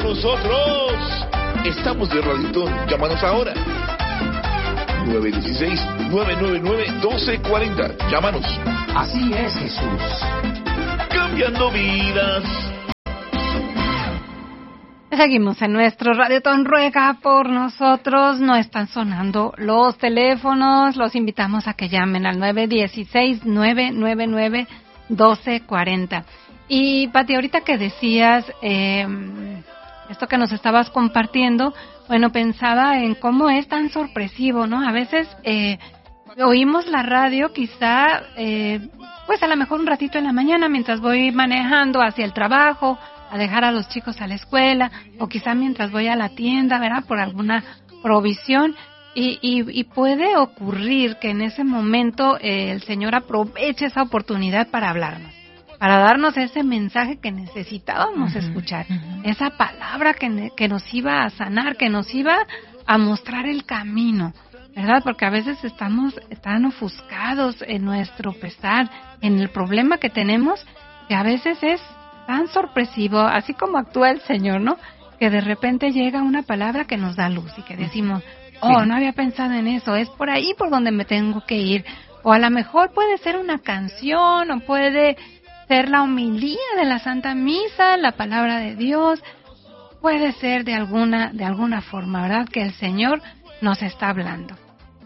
nosotros. Estamos de Radiotón. Llámanos ahora. 916-999-1240. Llámanos. Así es, Jesús. Cambiando vidas. Seguimos en nuestro Radiotón. Ruega por nosotros. No están sonando los teléfonos. Los invitamos a que llamen al 916-999-1240. Y Pati, ahorita que decías esto que nos estabas compartiendo, bueno, pensaba en cómo es tan sorpresivo, ¿no? A veces oímos la radio quizá, pues a lo mejor un ratito en la mañana mientras voy manejando hacia el trabajo, a dejar a los chicos a la escuela, o quizá mientras voy a la tienda, ¿verdad? Por alguna provisión. Y puede ocurrir que en ese momento el Señor aproveche esa oportunidad para hablarnos, para darnos ese mensaje que necesitábamos escuchar, esa palabra que nos iba a sanar, que nos iba a mostrar el camino, ¿verdad? Porque a veces estamos tan ofuscados en nuestro pesar, en el problema que tenemos, que a veces es tan sorpresivo, así como actúa el Señor, ¿no? Que de repente llega una palabra que nos da luz y que decimos, oh, no había pensado en eso, es por ahí por donde me tengo que ir. O a lo mejor puede ser una canción, o puede ser la homilía de la Santa Misa, la palabra de Dios, puede ser de alguna forma, ¿verdad? Que el Señor nos está hablando.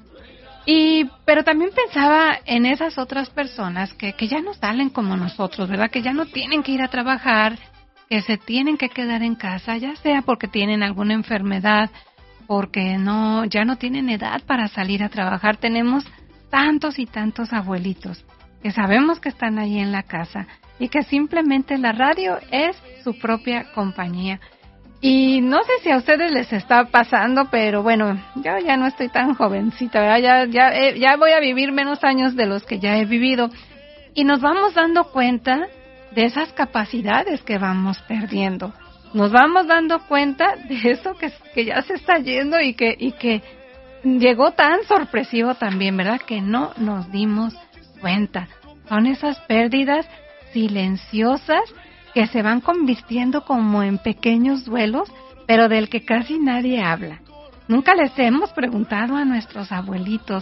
Pero también pensaba en esas otras personas que ya no salen como nosotros, ¿verdad? Que ya no tienen que ir a trabajar, que se tienen que quedar en casa, ya sea porque tienen alguna enfermedad, porque ya no tienen edad para salir a trabajar. Tenemos tantos y tantos abuelitos que sabemos que están ahí en la casa y que simplemente la radio es su propia compañía. Y no sé si a ustedes les está pasando, pero bueno, yo ya no estoy tan jovencita, ¿verdad? Ya voy a vivir menos años de los que ya he vivido. Y nos vamos dando cuenta de esas capacidades que vamos perdiendo. Nos vamos dando cuenta de eso que ya se está yendo y que llegó tan sorpresivo también, ¿verdad? Que no nos dimos cuenta. Son esas pérdidas silenciosas que se van convirtiendo como en pequeños duelos, pero del que casi nadie habla. Nunca les hemos preguntado a nuestros abuelitos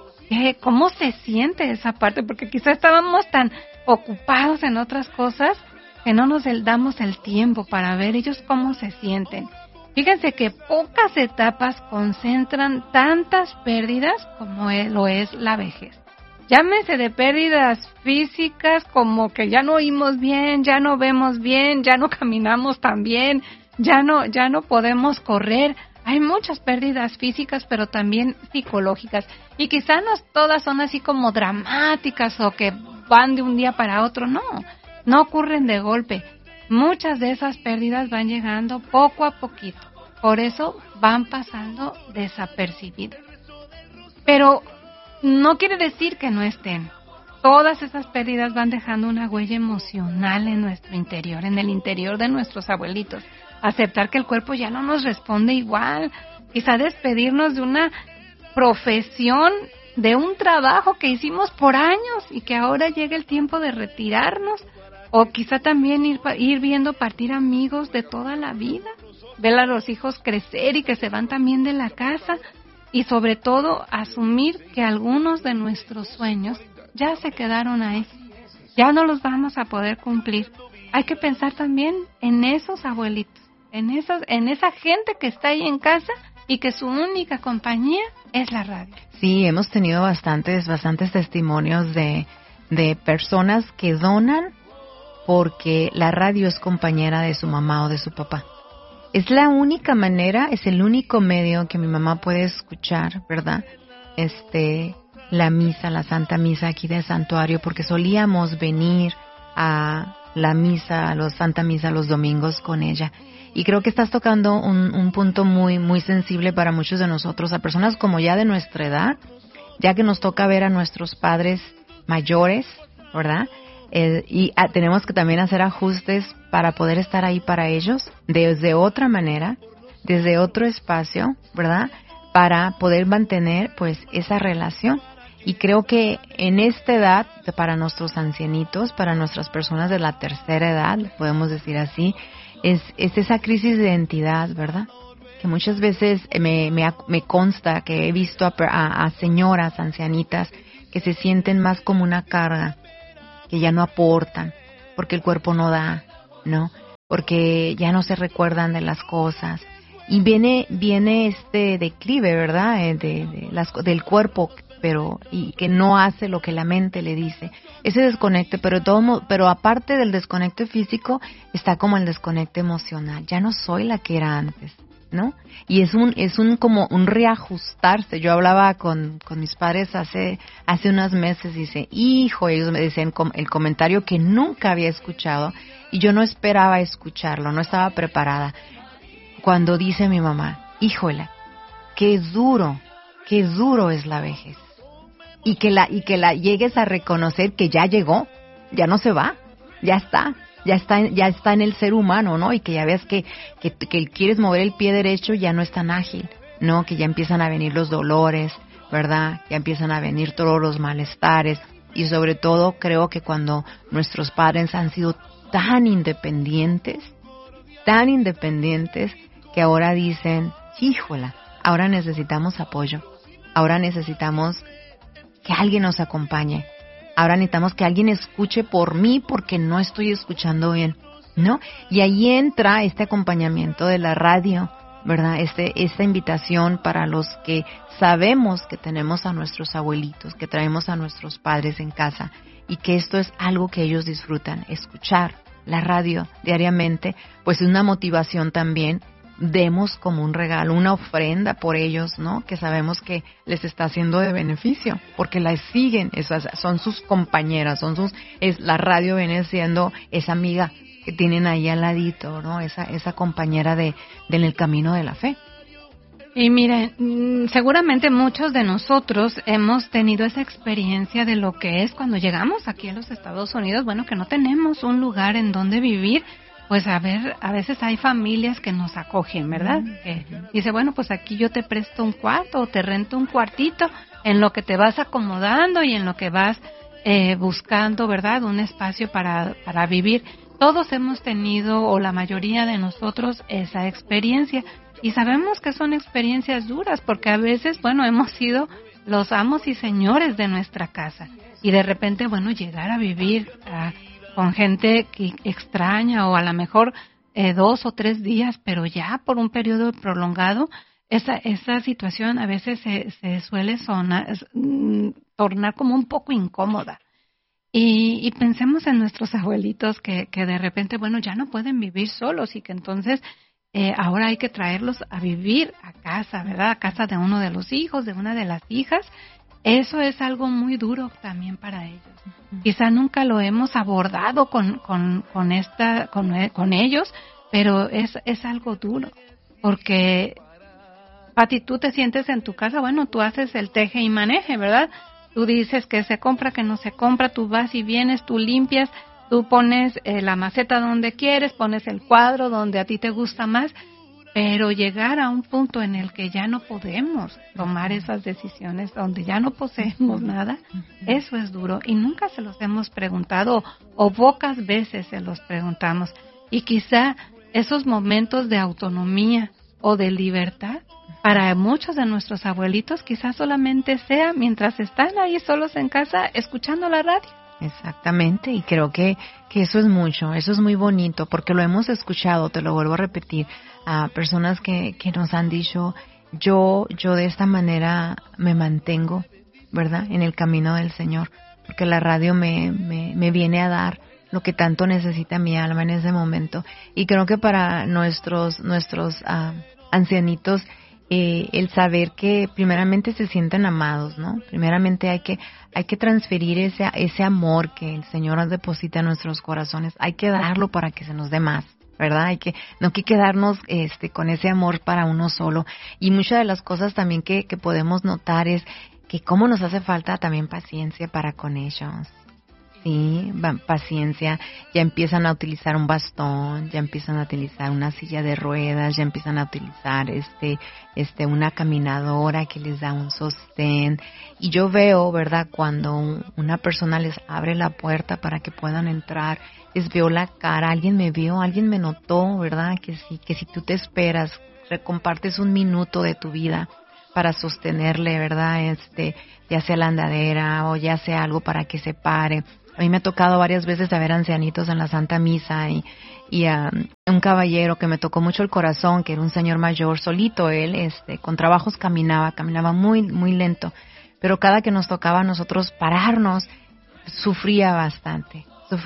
cómo se siente esa parte, porque quizá estábamos tan ocupados en otras cosas que no nos damos el tiempo para ver ellos cómo se sienten. Fíjense que pocas etapas concentran tantas pérdidas como lo es la vejez. Llámese de pérdidas físicas como que ya no oímos bien, ya no vemos bien, ya no caminamos tan bien, ya no podemos correr. Hay muchas pérdidas físicas, pero también psicológicas. Y quizá no todas son así como dramáticas o que van de un día para otro. No ocurren de golpe. Muchas de esas pérdidas van llegando poco a poquito. Por eso van pasando desapercibidas. Pero no quiere decir que no estén. Todas esas pérdidas van dejando una huella emocional en nuestro interior, en el interior de nuestros abuelitos. Aceptar que el cuerpo ya no nos responde igual. Quizá despedirnos de una profesión, de un trabajo que hicimos por años y que ahora llega el tiempo de retirarnos. O quizá también ir viendo partir amigos de toda la vida. Ver a los hijos crecer y que se van también de la casa. Y sobre todo, asumir que algunos de nuestros sueños ya se quedaron ahí. Ya no los vamos a poder cumplir. Hay que pensar también en esos abuelitos, en esa gente que está ahí en casa y que su única compañía es la radio. Sí, hemos tenido bastantes testimonios de personas que donan porque la radio es compañera de su mamá o de su papá. Es la única manera, es el único medio que mi mamá puede escuchar, ¿verdad? La misa, la Santa Misa aquí del santuario, porque solíamos venir a la misa, a la Santa Misa los domingos con ella. Y creo que estás tocando un punto muy, muy sensible para muchos de nosotros, a personas como ya de nuestra edad, ya que nos toca ver a nuestros padres mayores, ¿verdad? Y tenemos que también hacer ajustes para poder estar ahí para ellos desde otra manera, desde otro espacio, ¿verdad? Para poder mantener pues esa relación. Y creo que en esta edad, para nuestros ancianitos, para nuestras personas de la tercera edad, podemos decir así, es esa crisis de identidad, ¿verdad? Que muchas veces me consta que he visto a señoras ancianitas que se sienten más como una carga, que ya no aportan, porque el cuerpo no da, ¿no? Porque ya no se recuerdan de las cosas. Y viene este declive, ¿verdad? Del cuerpo, y que no hace lo que la mente le dice. Ese desconecte, pero aparte del desconecte físico, está como el desconecte emocional. Ya no soy la que era antes, ¿no? Y es como un reajustarse. Yo hablaba con mis padres hace unos meses, dice, hijo, ellos me decían el comentario que nunca había escuchado y yo no esperaba escucharlo, no estaba preparada. Cuando dice mi mamá, híjola, qué duro es la vejez. Y que la llegues a reconocer que ya llegó, ya no se va, ya está en el ser humano, ¿no? Y que ya ves que quieres mover el pie derecho, ya no es tan ágil, ¿no? Que ya empiezan a venir los dolores, ¿verdad? Ya empiezan a venir todos los malestares. Y sobre todo creo que cuando nuestros padres han sido tan independientes, que ahora dicen, híjola, ahora necesitamos apoyo, ahora necesitamos que alguien nos acompañe, ahora necesitamos que alguien escuche por mí porque no estoy escuchando bien, ¿no? Y ahí entra este acompañamiento de la radio, ¿verdad? Esta invitación para los que sabemos que tenemos a nuestros abuelitos, que traemos a nuestros padres en casa y que esto es algo que ellos disfrutan, escuchar la radio diariamente, pues es una motivación también. Demos como un regalo, una ofrenda por ellos, ¿no? Que sabemos que les está haciendo de beneficio, porque las siguen, son sus compañeras, la radio viene siendo esa amiga que tienen ahí al ladito, ¿no? Esa compañera en el camino de la fe. Y miren, seguramente muchos de nosotros hemos tenido esa experiencia de lo que es cuando llegamos aquí a los Estados Unidos, bueno, que no tenemos un lugar en donde vivir. Pues a veces hay familias que nos acogen, ¿verdad? Que dice, bueno, pues aquí yo te presto un cuarto o te rento un cuartito en lo que te vas acomodando y en lo que vas buscando, ¿verdad? Un espacio para vivir. Todos hemos tenido, o la mayoría de nosotros, esa experiencia. Y sabemos que son experiencias duras, porque a veces, bueno, hemos sido los amos y señores de nuestra casa. Y de repente, bueno, llegar a vivir con gente que extraña o a lo mejor 2 o 3 días, pero ya por un periodo prolongado, esa situación a veces se suele tornar como un poco incómoda. Y pensemos en nuestros abuelitos que de repente, bueno, ya no pueden vivir solos y que entonces ahora hay que traerlos a vivir a casa, ¿verdad? A casa de uno de los hijos, de una de las hijas. Eso es algo muy duro también para ellos. Quizá nunca lo hemos abordado con ellos, pero es algo duro. Porque, Pati, tú te sientes en tu casa, bueno, tú haces el teje y maneje, ¿verdad? Tú dices que se compra, que no se compra, tú vas y vienes, tú limpias, tú pones la maceta donde quieres, pones el cuadro donde a ti te gusta más. Pero llegar a un punto en el que ya no podemos tomar esas decisiones, donde ya no poseemos nada, eso es duro. Y nunca se los hemos preguntado, o pocas veces se los preguntamos. Y quizá esos momentos de autonomía o de libertad, para muchos de nuestros abuelitos, quizás solamente sea mientras están ahí solos en casa, escuchando la radio. Exactamente, y creo que eso es mucho, eso es muy bonito, porque lo hemos escuchado, te lo vuelvo a repetir, a personas que nos han dicho, yo de esta manera me mantengo, ¿verdad?, en el camino del Señor, porque la radio me viene a dar lo que tanto necesita mi alma en ese momento. Y creo que para nuestros ancianitos, el saber que primeramente se sienten amados, ¿no? Primeramente hay que transferir ese amor que el Señor deposita en nuestros corazones, hay que darlo para que se nos dé más, ¿verdad? No hay que quedarnos con ese amor para uno solo. Y muchas de las cosas también que podemos notar es que cómo nos hace falta también paciencia para con ellos. Sí, paciencia, ya empiezan a utilizar un bastón, ya empiezan a utilizar una silla de ruedas, ya empiezan a utilizar una caminadora que les da un sostén. Y yo veo, ¿verdad?, cuando una persona les abre la puerta para que puedan entrar, les veo la cara, alguien me vio, alguien me notó, ¿verdad?, que si tú te esperas, compartes un minuto de tu vida para sostenerle, ¿verdad?, ya sea la andadera o ya sea algo para que se pare. A mí me ha tocado varias veces ver ancianitos en la Santa Misa y un caballero que me tocó mucho el corazón, que era un señor mayor, solito él, con trabajos caminaba muy, muy lento. Pero cada que nos tocaba a nosotros pararnos, sufría bastante.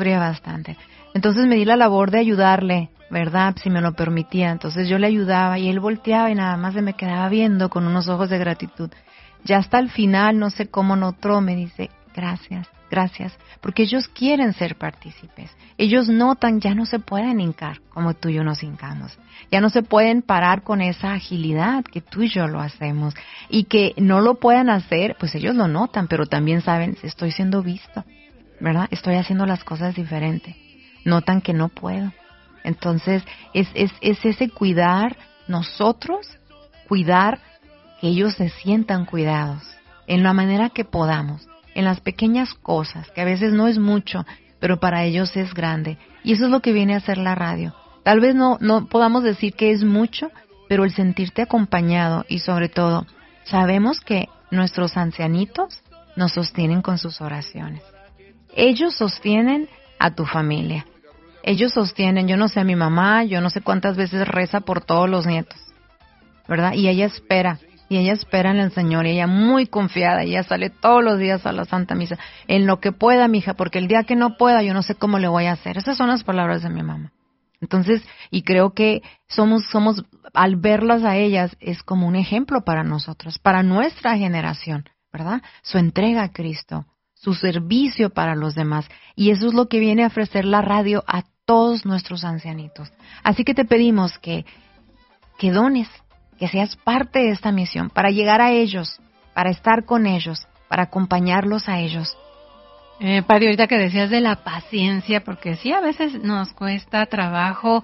Entonces me di la labor de ayudarle, ¿verdad?, si me lo permitía. Entonces yo le ayudaba y él volteaba y nada más se me quedaba viendo con unos ojos de gratitud. Ya hasta el final, no sé cómo notó, me dice, gracias, porque ellos quieren ser partícipes. Ellos notan, ya no se pueden hincar como tú y yo nos hincamos. Ya no se pueden parar con esa agilidad que tú y yo lo hacemos. Y que no lo puedan hacer, pues ellos lo notan, pero también saben, estoy siendo visto, ¿verdad? Estoy haciendo las cosas diferente. Notan que no puedo. Entonces, es ese cuidar nosotros, cuidar que ellos se sientan cuidados en la manera que podamos, en las pequeñas cosas, que a veces no es mucho, pero para ellos es grande. Y eso es lo que viene a hacer la radio. Tal vez no podamos decir que es mucho, pero el sentirte acompañado y sobre todo, sabemos que nuestros ancianitos nos sostienen con sus oraciones. Ellos sostienen a tu familia. Ellos sostienen, yo no sé, a mi mamá, yo no sé cuántas veces reza por todos los nietos, ¿verdad? Y ella espera en el Señor, y ella muy confiada, ella sale todos los días a la Santa Misa, en lo que pueda, mija, porque el día que no pueda, yo no sé cómo le voy a hacer. Esas son las palabras de mi mamá. Entonces, y creo que somos, al verlas a ellas, es como un ejemplo para nosotros, para nuestra generación, ¿verdad? Su entrega a Cristo, su servicio para los demás. Y eso es lo que viene a ofrecer la radio a todos nuestros ancianitos. Así que te pedimos que dones, que seas parte de esta misión, para llegar a ellos, para estar con ellos, para acompañarlos a ellos. Padre, ahorita que decías de la paciencia, porque sí, a veces nos cuesta trabajo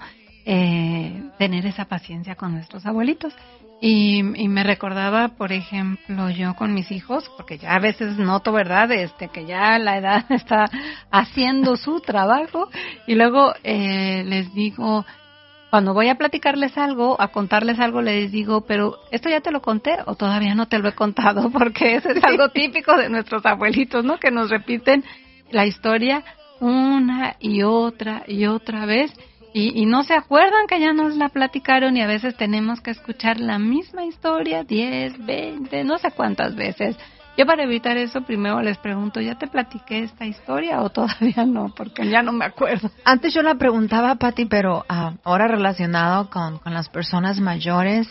tener esa paciencia con nuestros abuelitos. Y me recordaba, por ejemplo, yo con mis hijos, porque ya a veces noto, ¿verdad?, que ya la edad está haciendo su trabajo, y luego les digo, cuando voy a platicarles algo, a contarles algo, les digo, pero ¿esto ya te lo conté o todavía no te lo he contado? Porque eso es algo típico de nuestros abuelitos, ¿no?, que nos repiten la historia una y otra vez y no se acuerdan que ya nos la platicaron, y a veces tenemos que escuchar la misma historia 10, 20, no sé cuántas veces. Yo, para evitar eso, primero les pregunto, ¿ya te platiqué esta historia o todavía no? Porque ya no me acuerdo. Antes yo la preguntaba, Pati, pero ahora relacionado con las personas mayores,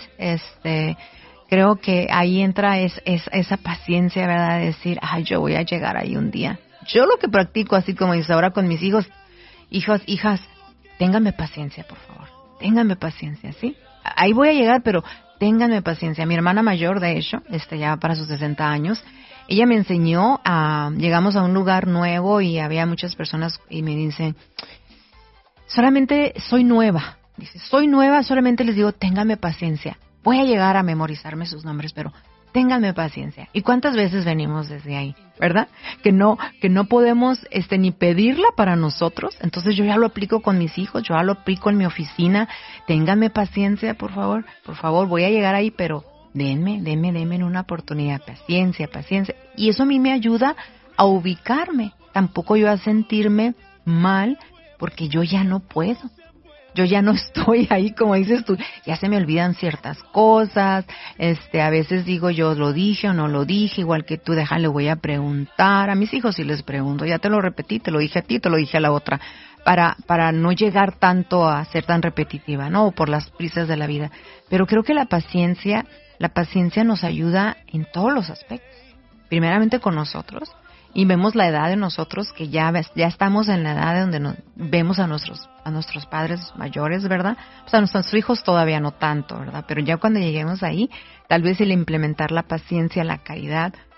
creo que ahí entra esa paciencia, ¿verdad? De decir, yo voy a llegar ahí un día. Yo lo que practico, así como dices ahora con mis hijos, hijas, ténganme paciencia, por favor. Ténganme paciencia, ¿sí? Ahí voy a llegar, pero ténganme paciencia. Mi hermana mayor, de hecho, ya para sus 60 años, ella me enseñó llegamos a un lugar nuevo y había muchas personas y me dicen, solamente soy nueva. Dice, soy nueva, solamente les digo, ténganme paciencia. Voy a llegar a memorizarme sus nombres, pero ténganme paciencia. ¿Y cuántas veces venimos desde ahí, verdad? Que no podemos ni pedirla para nosotros. Entonces yo ya lo aplico con mis hijos, yo ya lo aplico en mi oficina. Ténganme paciencia, por favor, voy a llegar ahí, pero denme una oportunidad. Paciencia. Y eso a mí me ayuda a ubicarme, tampoco yo a sentirme mal, porque yo ya no puedo. Yo ya no estoy ahí, como dices tú, ya se me olvidan ciertas cosas, a veces digo, yo lo dije o no lo dije, igual que tú, le voy a preguntar, a mis hijos sí les pregunto, ya te lo repetí, te lo dije a ti, te lo dije a la otra, para no llegar tanto a ser tan repetitiva, ¿no? O por las prisas de la vida. Pero creo que la paciencia nos ayuda en todos los aspectos, primeramente con nosotros, y vemos la edad de nosotros, que ya estamos en la edad de donde vemos a nuestros padres mayores, ¿verdad? Pues a nuestros hijos todavía no tanto, ¿verdad? Pero ya cuando lleguemos ahí, tal vez el implementar la paciencia, la caridad,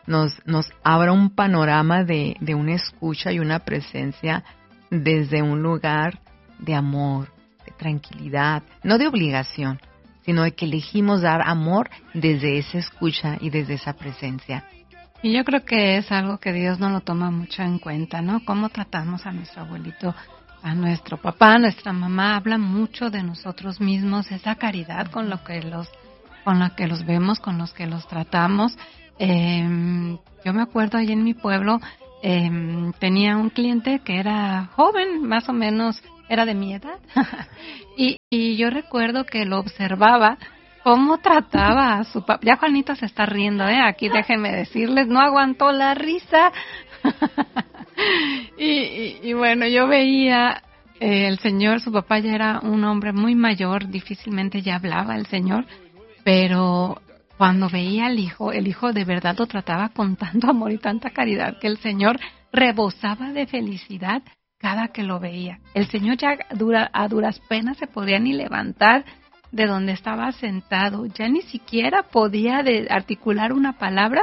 nos abra un panorama de una escucha y una presencia desde un lugar de amor, de tranquilidad, no de obligación, sino de que elegimos dar amor desde esa escucha y desde esa presencia. Y yo creo que es algo que Dios no lo toma mucho en cuenta, ¿no? Cómo tratamos a nuestro abuelito, a nuestro papá, a nuestra mamá, habla mucho de nosotros mismos, esa caridad con la que los vemos, con los que los tratamos. Yo me acuerdo ahí en mi pueblo, tenía un cliente que era joven, más o menos era de mi edad, y yo recuerdo que lo observaba cómo trataba a su papá. Ya Juanito se está riendo, aquí déjenme decirles, no aguantó la risa. y bueno, yo veía el señor, su papá ya era un hombre muy mayor, difícilmente ya hablaba el señor, pero cuando veía al hijo, el hijo de verdad lo trataba con tanto amor y tanta caridad que el señor rebosaba de felicidad cada que lo veía. El señor ya a duras penas se podía ni levantar de donde estaba sentado, ya ni siquiera podía articular una palabra,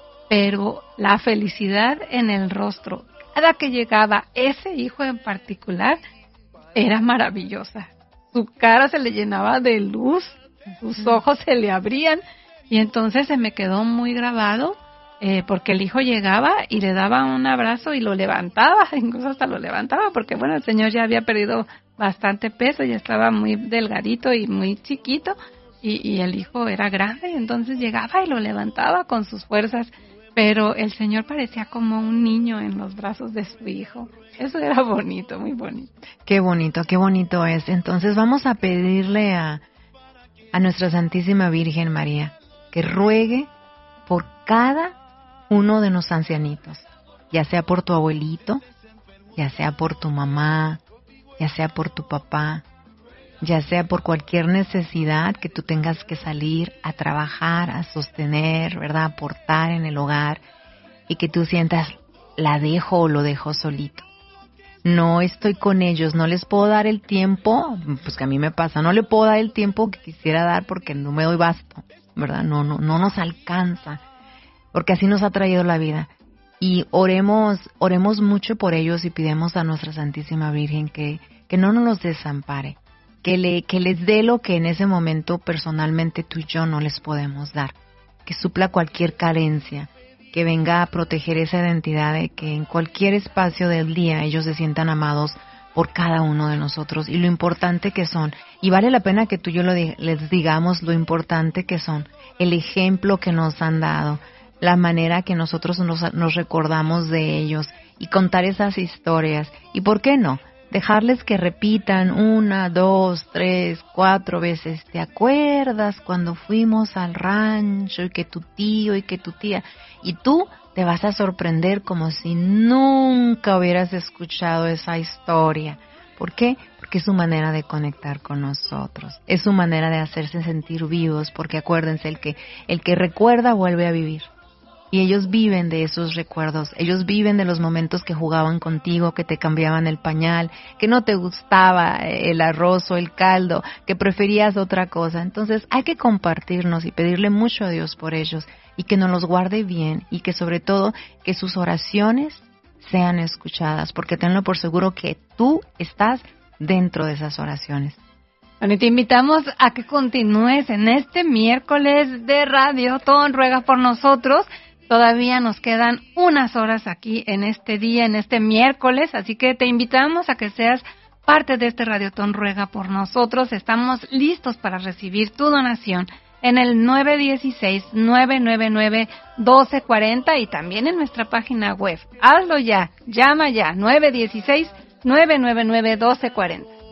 pero la felicidad en el rostro, cada que llegaba ese hijo en particular, era maravillosa. Su cara se le llenaba de luz, sus ojos se le abrían, y entonces se me quedó muy grabado, porque el hijo llegaba y le daba un abrazo y lo levantaba, incluso hasta lo levantaba, porque bueno, el señor ya había perdido bastante peso, ya estaba muy delgadito y muy chiquito, y el hijo era grande, entonces llegaba y lo levantaba con sus fuerzas, pero el señor parecía como un niño en los brazos de su hijo. Eso era bonito, muy bonito. Qué bonito es. Entonces vamos a pedirle a nuestra Santísima Virgen María que ruegue por cada uno de los ancianitos, ya sea por tu abuelito, ya sea por tu mamá, ya sea por tu papá, ya sea por cualquier necesidad que tú tengas que salir a trabajar, a sostener, ¿verdad? Aportar en el hogar, y que tú sientas, la dejo o lo dejo solito. No estoy con ellos, no les puedo dar el tiempo, pues que a mí me pasa, no le puedo dar el tiempo que quisiera dar porque no me doy basto, ¿verdad? No nos alcanza, porque así nos ha traído la vida. Y oremos mucho por ellos y pidamos a nuestra Santísima Virgen que no nos los desampare, que les dé lo que en ese momento personalmente tú y yo no les podemos dar, que supla cualquier carencia, que venga a proteger esa identidad de que en cualquier espacio del día ellos se sientan amados por cada uno de nosotros y lo importante que son. Y vale la pena que tú y yo les digamos lo importante que son, el ejemplo que nos han dado, la manera que nosotros nos recordamos de ellos y contar esas historias. ¿Y por qué no? Dejarles que repitan 1, 2, 3, 4 veces. ¿Te acuerdas cuando fuimos al rancho y que tu tío y que tu tía? Y tú te vas a sorprender como si nunca hubieras escuchado esa historia. ¿Por qué? Porque es su manera de conectar con nosotros. Es su manera de hacerse sentir vivos, porque acuérdense, el que recuerda vuelve a vivir. Y ellos viven de esos recuerdos, ellos viven de los momentos que jugaban contigo, que te cambiaban el pañal, que no te gustaba el arroz o el caldo, que preferías otra cosa. Entonces hay que compartirnos y pedirle mucho a Dios por ellos y que nos los guarde bien y que sobre todo que sus oraciones sean escuchadas, porque tenlo por seguro que tú estás dentro de esas oraciones. Bueno, y te invitamos a que continúes en este miércoles de Radiotón Ruega por Nosotros. Todavía nos quedan unas horas aquí en este día, en este miércoles, así que te invitamos a que seas parte de este Radiotón Ruega por Nosotros. Estamos listos para recibir tu donación en el 916-999-1240 y también en nuestra página web. Hazlo ya, llama ya, 916-999-1240.